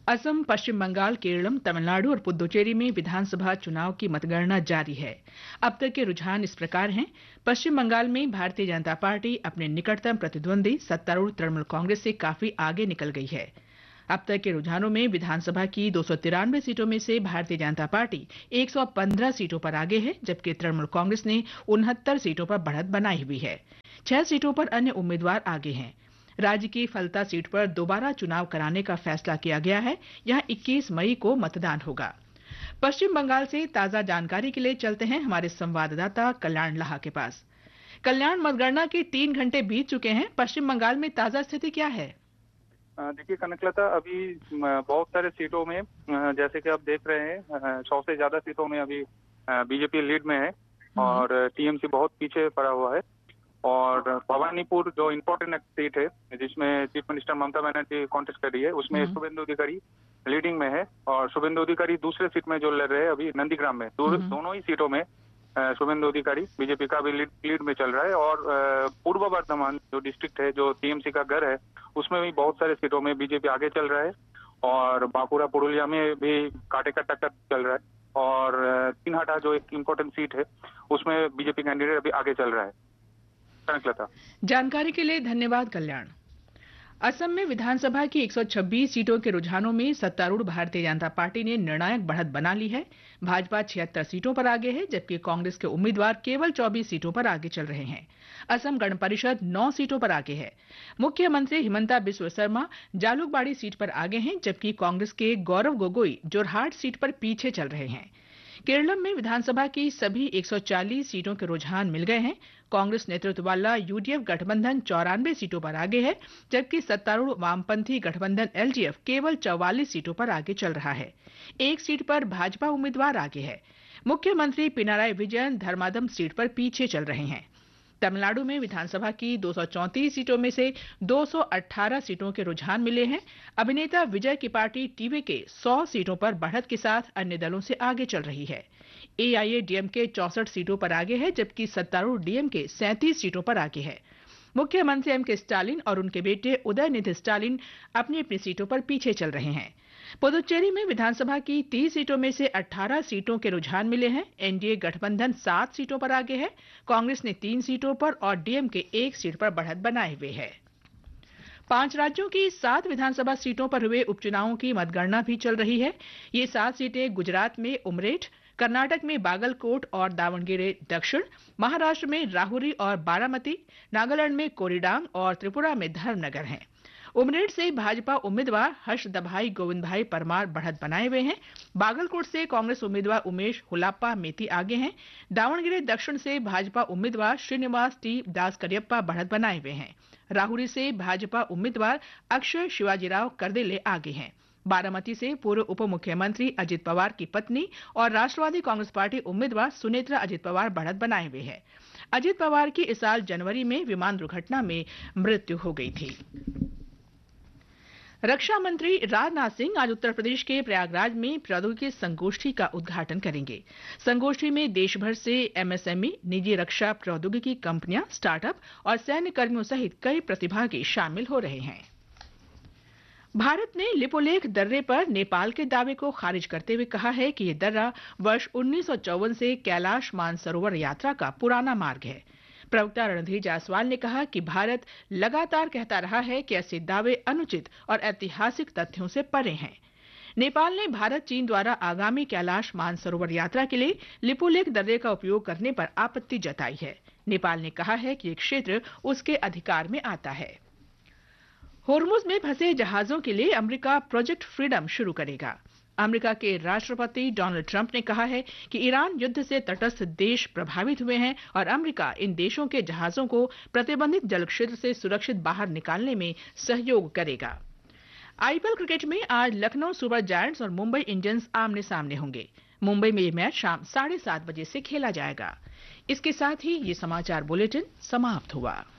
असम, पश्चिम बंगाल, केरलम, तमिलनाडु और पुदुचेरी में विधानसभा चुनाव की मतगणना जारी है। अब तक के रुझान इस प्रकार हैं। पश्चिम बंगाल में भारतीय जनता पार्टी अपने निकटतम प्रतिद्वंदी सत्तारूढ़ तृणमूल कांग्रेस से काफी आगे निकल गई है। अब तक के रुझानों में विधानसभा की 293 सीटों में से भारतीय जनता पार्टी 115 सीटों पर आगे है, जबकि तृणमूल कांग्रेस ने 69 सीटों पर बढ़त बनाई हुई है। 6 सीटों पर अन्य उम्मीदवार आगे हैं। राज्य की फलता सीट पर दोबारा चुनाव कराने का फैसला किया गया है। यहां 21 मई को मतदान होगा। पश्चिम बंगाल से ताजा जानकारी के लिए चलते हैं हमारे संवाददाता कल्याण लाहा के पास। कल्याण, मतगणना के 3 घंटे बीत चुके हैं। पश्चिम बंगाल में ताजा स्थिति क्या है? देखिए कनकलता, अभी बहुत सारे सीटों में जैसे कि आप देख रहे हैं 100 से ज्यादा सीटों में अभी बीजेपी लीड में है और टीएमसी बहुत पीछे पड़ा हुआ है। और भवानीपुर जो इम्पोर्टेंट सीट है जिसमें chief minister Mamata Banerjee contest कर रही है, उसमें शुभेंदु अधिकारी लीडिंग में है और शुभेंदु अधिकारी दूसरे सीट में जो लड़ रहे हैं अभी नंदीग्राम में। दोनों ही सीटों में शुभेंदु अधिकारी बीजेपी का भी लीड में चल रहा है। और पूर्व बर्धमान जो डिस्ट्रिक्ट है, जो टीएमसी का घर है, उसमें भी बहुत सारे सीटों में बीजेपी आगे चल रहा है। और बांकुड़ा पुरुलिया में भी कांटे का टक्कर चल रहा है। और तीनहाटा जो एक इम्पोर्टेंट सीट है उसमें बीजेपी कैंडिडेट अभी आगे चल रहा है। कनकलता, जानकारी के लिए धन्यवाद कल्याण। असम में विधानसभा की 126 सीटों के रुझानों में सत्तारूढ़ भारतीय जनता पार्टी ने निर्णायक बढ़त बना ली है। भाजपा 76 सीटों पर आगे है, जबकि कांग्रेस के उम्मीदवार केवल 24 सीटों पर आगे चल रहे हैं। असम गण परिषद 9 सीटों पर आगे है। मुख्यमंत्री हिमंता बिस्वा शर्मा जालुकबाड़ी सीट पर आगे हैं, जबकि कांग्रेस के गौरव गोगोई जोरहाट सीट पर पीछे चल रहे हैं। केरलम में विधानसभा की सभी 140 सीटों के रुझान मिल गए हैं। कांग्रेस नेतृत्व वाला यूडीएफ गठबंधन 94 सीटों पर आगे है, जबकि सत्तारूढ़ वामपंथी गठबंधन एलडीएफ केवल 44 सीटों पर आगे चल रहा है। एक सीट पर भाजपा उम्मीदवार आगे है। मुख्यमंत्री पिनाराई विजयन धर्मादम सीट पर पीछे चल रहे हैं। तमिलनाडु में विधानसभा की 234 सीटों में से 218 सीटों के रुझान मिले हैं। अभिनेता विजय की पार्टी टीवीके 100 सीटों पर बढ़त के साथ अन्य दलों से आगे चल रही है। एआईएडीएमके 64 सीटों पर आगे है, जबकि सत्तारूढ़ डीएमके 37 सीटों पर आगे है। मुख्यमंत्री एमके स्टालिन और उनके बेटे उदयनिधि स्टालिन अपनी अपनी सीटों पर पीछे चल रहे हैं। पुदुचेरी में विधानसभा की 30 सीटों में से 18 सीटों के रुझान मिले हैं। एनडीए गठबंधन 7 सीटों पर आगे है। कांग्रेस ने 3 सीटों पर और डीएमके 1 सीट पर बढ़त बनाए हुए है। 5 राज्यों की 7 विधानसभा सीटों पर हुए उपचुनावों की मतगणना भी चल रही है। ये 7 सीटें गुजरात में उमरेठ, कर्नाटक में बागलकोट और दावणगेरे दक्षिण, महाराष्ट्र में राहुरी और बारामती, नागालैंड में कोरीडांग और त्रिपुरा में धर्मनगर हैं। उमरेठ से भाजपा उम्मीदवार हर्ष दभाई गोविंद भाई परमार बढ़त बनाए हुए हैं। बागलकोट से कांग्रेस उम्मीदवार उमेश हुलाप्पा मेथी आगे हैं। दावणगेरे दक्षिण से भाजपा उम्मीदवार श्रीनिवास टी दास करियप्पा बढ़त बनाए हुए हैं। राहुरी से भाजपा उम्मीदवार अक्षय शिवाजीराव करदेले आगे हैं। बारामती से पूर्व उप मुख्यमंत्री अजित पवार की पत्नी और राष्ट्रवादी कांग्रेस पार्टी उम्मीदवार सुनेत्रा अजित पवार बढ़त बनाए हुए हैं। अजित पवार की इस साल जनवरी में विमान दुर्घटना में मृत्यु हो गई थी। रक्षा मंत्री राजनाथ सिंह आज उत्तर प्रदेश के प्रयागराज में प्रौद्योगिकी संगोष्ठी का उद्घाटन करेंगे। संगोष्ठी में देश भर से एमएसएमई, निजी रक्षा प्रौद्योगिकी कंपनियां, स्टार्टअप और सैन्य कर्मियों सहित कई प्रतिभागी शामिल हो रहे हैं। भारत ने लिपुलेख दर्रे पर नेपाल के दावे को खारिज करते हुए कहा है कि यह दर्रा वर्ष 1954 से कैलाश मानसरोवर यात्रा का पुराना मार्ग है। प्रवक्ता रणधीर जायसवाल ने कहा कि भारत लगातार कहता रहा है कि ऐसे दावे अनुचित और ऐतिहासिक तथ्यों से परे हैं। नेपाल ने भारत चीन द्वारा आगामी कैलाश मानसरोवर यात्रा के लिए लिपुलेख दर्रे का उपयोग करने पर आपत्ति जताई है। नेपाल ने कहा है कि यह क्षेत्र उसके अधिकार में आता है। होर्मुज में फंसे जहाजों के लिए अमेरिका प्रोजेक्ट फ्रीडम शुरू करेगा। अमेरिका के राष्ट्रपति डोनाल्ड ट्रंप ने कहा है कि ईरान युद्ध से तटस्थ देश प्रभावित हुए हैं और अमेरिका इन देशों के जहाजों को प्रतिबंधित जल क्षेत्र से सुरक्षित बाहर निकालने में सहयोग करेगा। आईपीएल क्रिकेट में आज लखनऊ सुपर जायंट्स और मुंबई इंडियंस आमने सामने होंगे। मुंबई में यह मैच शाम 7:30 बजे से खेला जाएगा। इसके साथ ही ये समाचार बुलेटिन समाप्त हुआ।